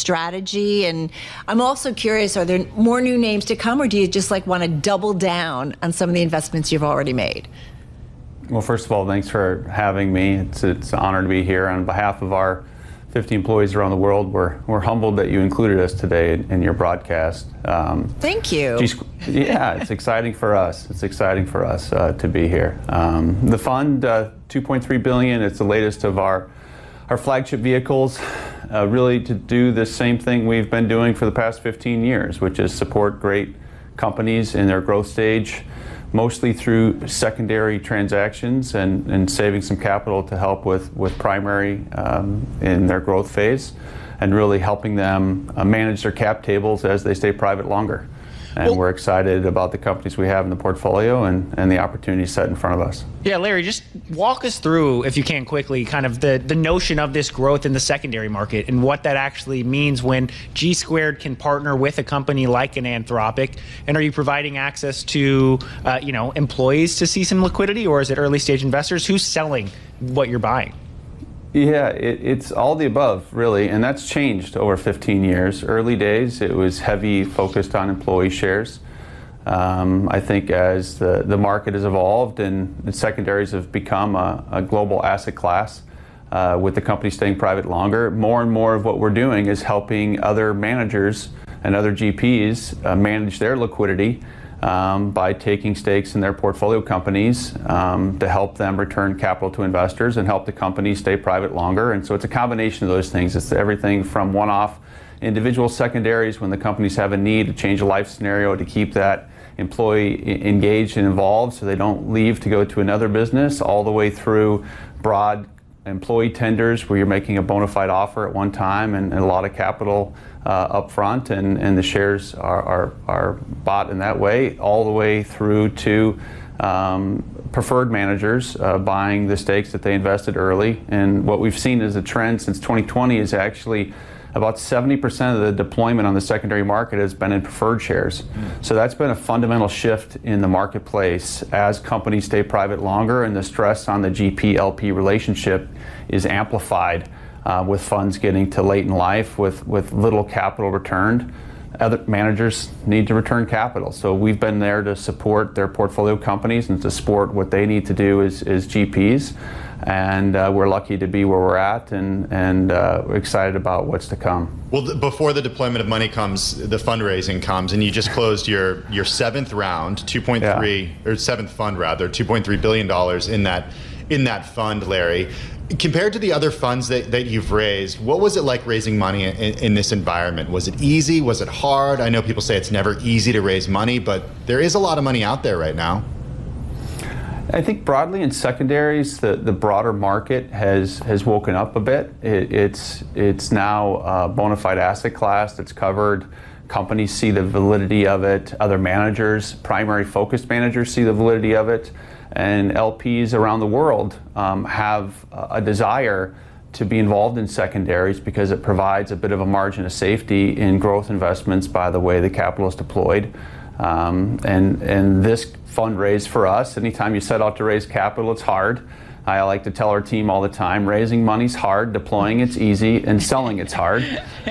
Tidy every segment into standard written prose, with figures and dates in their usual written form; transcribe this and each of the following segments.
strategy? And I'm also curious, are there more new names to come, or do you just want to double down on some of the investments you've already made? Well, first of all, thanks for having me. It's an honor to be here. On behalf of our 50 employees around the world, we're humbled that you included us today in your broadcast. Thank you. Yeah, it's exciting for us. It's exciting for us to be here. The fund, $2.3 billion, it's the latest of our flagship vehicles, really to do the same thing we've been doing for the past 15 years, which is support great companies in their growth stage, mostly through secondary transactions and saving some capital to help with primary in their growth phase, and really helping them manage their cap tables as they stay private longer. And we're excited about the companies we have in the portfolio and the opportunities set in front of us. Yeah, Larry, just walk us through, if you can quickly, kind of the notion of this growth in the secondary market and what that actually means when G Squared can partner with a company like an Anthropic. And are you providing access to employees to see some liquidity, or is it early stage investors? Who's selling what you're buying? Yeah, it's all the above, really, and that's changed over 15 years. Early days, it was heavy focused on employee shares. I think as the market has evolved and secondaries have become a global asset class, with the company staying private longer, more and more of what we're doing is helping other managers and other GPs manage their liquidity by taking stakes in their portfolio companies to help them return capital to investors and help the companies stay private longer. And so it's a combination of those things. It's everything from one-off individual secondaries when the companies have a need to change a life scenario to keep that employee engaged and involved so they don't leave to go to another business, all the way through broad employee tenders where you're making a bona fide offer at one time and a lot of capital up front, and the shares are bought in that way, all the way through to preferred managers buying the stakes that they invested early. And what we've seen as a trend since 2020 is actually about 70% of the deployment on the secondary market has been in preferred shares. So that's been a fundamental shift in the marketplace as companies stay private longer, and the stress on the GP-LP relationship is amplified with funds getting to late in life with little capital returned. Other managers need to return capital. So we've been there to support their portfolio companies and to support what they need to do as GPs. And we're lucky to be where we're at, and we're excited about what's to come. Well, before the deployment of money comes, the fundraising comes, and you just closed your seventh round, 2.3 or seventh fund rather, $2.3 billion in that fund, Larry. Compared to the other funds that you've raised, what was it like raising money in this environment? Was it easy? Was it hard? I know people say it's never easy to raise money, but there is a lot of money out there right now. I think broadly in secondaries, the broader market has woken up a bit. It's now a bona fide asset class that's covered. Companies see the validity of it. Other managers, primary focused managers, see the validity of it. And LPs around the world have a desire to be involved in secondaries because it provides a bit of a margin of safety in growth investments by the way the capital is deployed. And this fundraise for us, anytime you set out to raise capital, it's hard. I like to tell our team all the time, raising money's hard, deploying it's easy, and selling it's hard.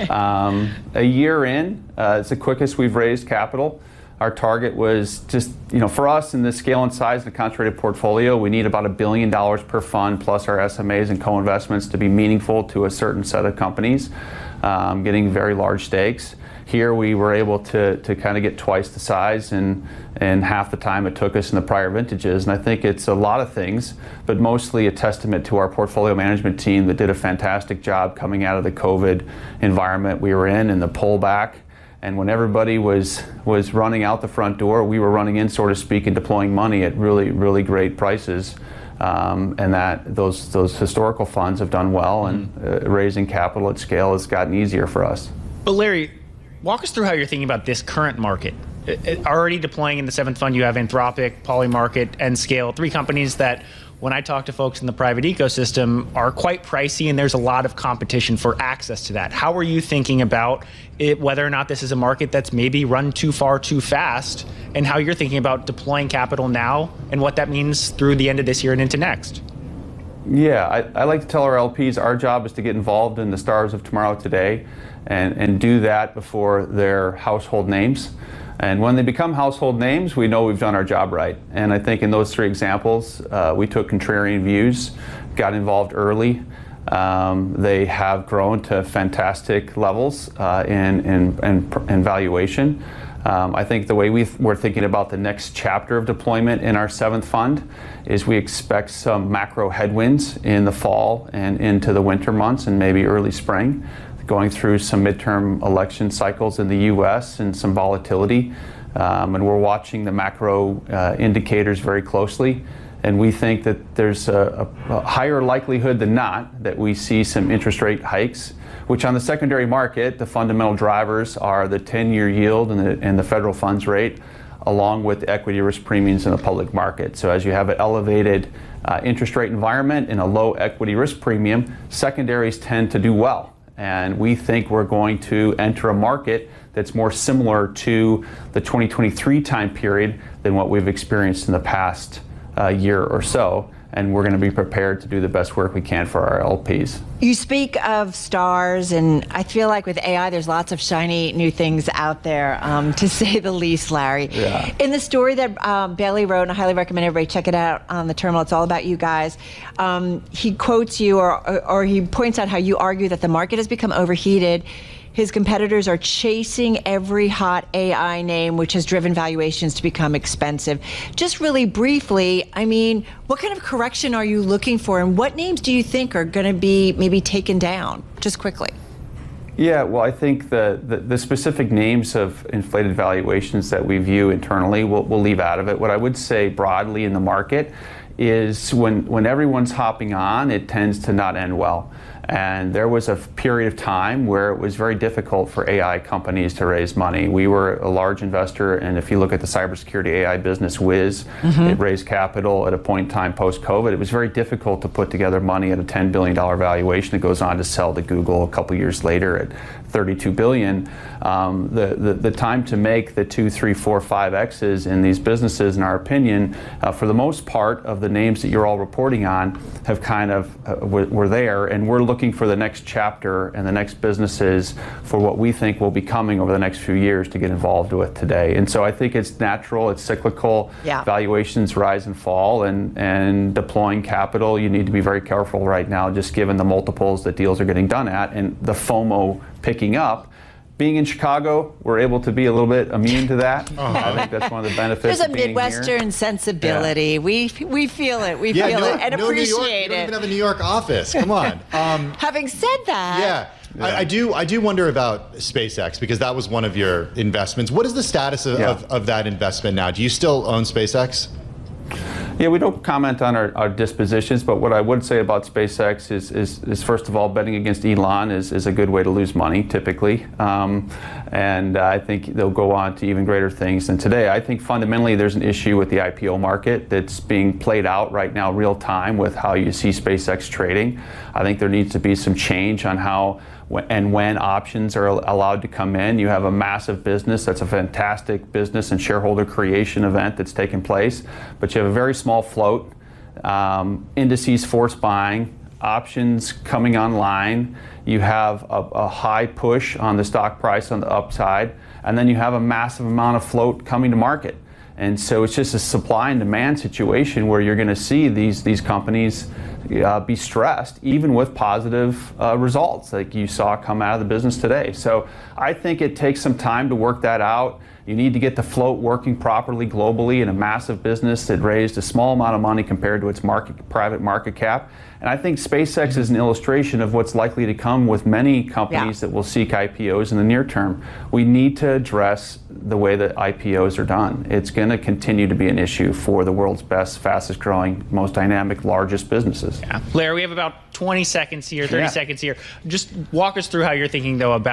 A year in, it's the quickest we've raised capital. Our target was just, for us in the scale and size of the concentrated portfolio, we need about $1 billion per fund plus our SMAs and co-investments to be meaningful to a certain set of companies, getting very large stakes. Here we were able to kind of get twice the size in half the time it took us in the prior vintages. And I think it's a lot of things, but mostly a testament to our portfolio management team that did a fantastic job coming out of the COVID environment we were in and the pullback. And when everybody was running out the front door, we were running in, so to speak, and deploying money at really, really great prices. And that those historical funds have done well, and raising capital at scale has gotten easier for us. But Larry, walk us through how you're thinking about this current market. Already deploying in the seventh fund, you have Anthropic, Polymarket, and Scale, three companies that, when I talk to folks in the private ecosystem, are quite pricey, and there's a lot of competition for access to that. How are you thinking about it, whether or not this is a market that's maybe run too far too fast, and how you're thinking about deploying capital now and what that means through the end of this year and into next? Yeah, I like to tell our LPs our job is to get involved in the stars of tomorrow today and do that before they're household names. And when they become household names, we know we've done our job right. And I think in those three examples, we took contrarian views, got involved early. They have grown to fantastic levels in valuation. I think the way we're thinking about the next chapter of deployment in our seventh fund is we expect some macro headwinds in the fall and into the winter months and maybe early spring, going through some midterm election cycles in the U.S. and some volatility. And we're watching the macro indicators very closely. And we think that there's a higher likelihood than not that we see some interest rate hikes, which on the secondary market, the fundamental drivers are the 10-year yield and the federal funds rate, along with equity risk premiums in the public market. So as you have an elevated interest rate environment and a low equity risk premium, secondaries tend to do well. And we think we're going to enter a market that's more similar to the 2023 time period than what we've experienced in the past year or so. And we're going to be prepared to do the best work we can for our LPs. You speak of stars, and I feel like with AI, there's lots of shiny new things out there, to say the least, Larry. Yeah. In the story that Bailey wrote, and I highly recommend everybody check it out on the Terminal, it's all about you guys. He quotes you, or he points out how you argue that the market has become overheated. His competitors are chasing every hot AI name, which has driven valuations to become expensive. Just really briefly, I mean, what kind of correction are you looking for, and what names do you think are going to be maybe taken down? Just quickly. Yeah, well, I think the specific names of inflated valuations that we view internally, we'll leave out of it. What I would say broadly in the market is when everyone's hopping on, it tends to not end well. And there was a period of time where it was very difficult for AI companies to raise money. We were a large investor, and if you look at the cybersecurity AI business, Wiz, it raised capital at a point in time post-COVID. It was very difficult to put together money at a $10 billion valuation. It goes on to sell to Google a couple years later at $32 billion. The time to make the 2, 3, 4, 5 X's in these businesses, in our opinion, for the most part of the names that you're all reporting on, have kind of were there, and we're looking for the next chapter and the next businesses for what we think will be coming over the next few years to get involved with today. And so I think it's natural, it's cyclical. Yeah. Valuations rise and fall, and deploying capital, you need to be very careful right now, just given the multiples that deals are getting done at and the FOMO picking up. Being in Chicago, we're able to be a little bit immune to that. I think that's one of the benefits There's of a being Midwestern here. sensibility. Yeah. We feel it. We feel it and New York, appreciate you don't it. even have a New York office. Come on. Having said that, Yeah. I do wonder about SpaceX, because that was one of your investments. What is the status of that investment now? Do you still own SpaceX? Yeah, we don't comment on our dispositions, but what I would say about SpaceX is first of all, betting against Elon is a good way to lose money, typically. And I think they'll go on to even greater things than today. I think fundamentally there's an issue with the IPO market that's being played out right now real time with how you see SpaceX trading. I think there needs to be some change on how and when options are allowed to come in. You have a massive business that's a fantastic business and shareholder creation event that's taken place, but you have a very small float, indices force buying, options coming online. You have a high push on the stock price on the upside, and then you have a massive amount of float coming to market. And so it's just a supply and demand situation where you're going to see these companies be stressed, even with positive results like you saw come out of the business today. So I think it takes some time to work that out. You need to get the float working properly globally in a massive business that raised a small amount of money compared to its private market cap. And I think SpaceX is an illustration of what's likely to come with many companies that will seek IPOs in the near term. We need to address the way that IPOs are done. It's going to continue to be an issue for the world's best, fastest growing, most dynamic, largest businesses. Yeah. Larry, we have about 20 seconds here, 30 seconds here. Just walk us through how you're thinking, though, about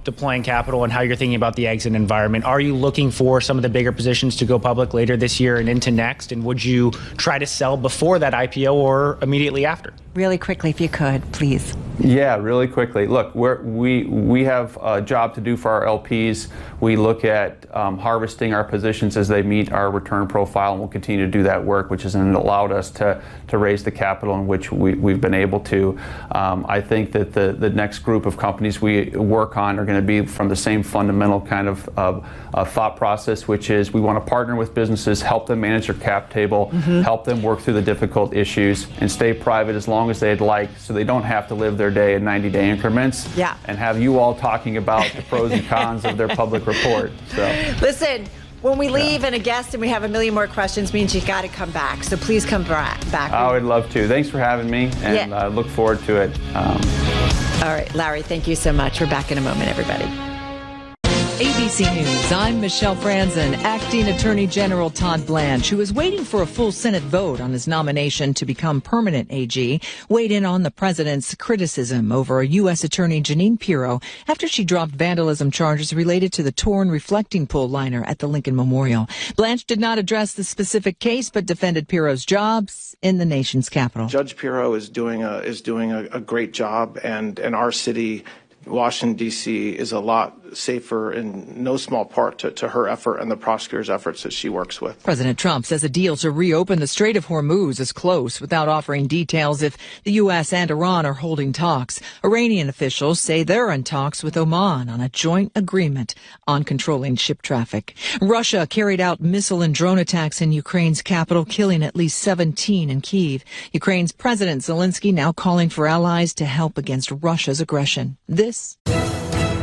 deploying capital and how you're thinking about the exit environment. Are you looking for some of the bigger positions to go public later this year and into next? And would you try to sell before that IPO or immediately after? Really quickly, if you could, please. Yeah, really quickly. Look, we have a job to do for our LPs. We look at harvesting our positions as they meet our return profile, and we'll continue to do that work, which has allowed us to raise the capital in which we've been able to. I think that the next group of companies we work on are going to be from the same fundamental kind of thought process, which is we want to partner with businesses, help them manage their cap table, help them work through the difficult issues, and stay private as long as they'd like, so they don't have to live their day in 90-day increments. Yeah. And have you all talking about the pros and cons of their public report. So listen, when we leave and a guest and we have a million more questions, means you got to come back. So please come back. I would love to. Thanks for having me, and look forward to it. All right, Larry, thank you so much. We're back in a moment, everybody. ABC News, I'm Michelle Franzen. Acting Attorney General Todd Blanche, who is waiting for a full Senate vote on his nomination to become permanent AG, weighed in on the president's criticism over U.S. Attorney Jeanine Pirro after she dropped vandalism charges related to the torn reflecting pool liner at the Lincoln Memorial. Blanche did not address the specific case, but defended Pirro's jobs in the nation's capital. Judge Pirro is doing a great job, and our city, Washington, D.C., is a lot safer in no small part to her effort and the prosecutor's efforts that she works with. President Trump says a deal to reopen the Strait of Hormuz is close without offering details if the U.S. and Iran are holding talks. Iranian officials say they're in talks with Oman on a joint agreement on controlling ship traffic. Russia carried out missile and drone attacks in Ukraine's capital, killing at least 17 in Kyiv. Ukraine's President Zelensky now calling for allies to help against Russia's aggression. This